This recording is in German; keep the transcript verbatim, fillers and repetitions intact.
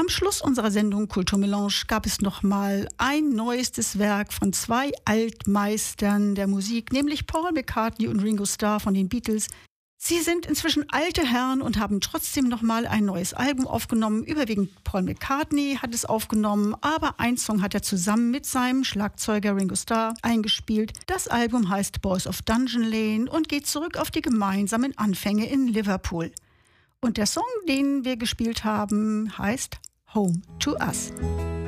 Am Schluss unserer Sendung Kulturmelange gab es nochmal ein neuestes Werk von zwei Altmeistern der Musik, nämlich Paul McCartney und Ringo Starr von den Beatles. Sie sind inzwischen alte Herren und haben trotzdem nochmal ein neues Album aufgenommen. Überwiegend Paul McCartney hat es aufgenommen, aber ein Song hat er zusammen mit seinem Schlagzeuger Ringo Starr eingespielt. Das Album heißt Boys of Dungeon Lane und geht zurück auf die gemeinsamen Anfänge in Liverpool. Und der Song, den wir gespielt haben, heißt Home to Us.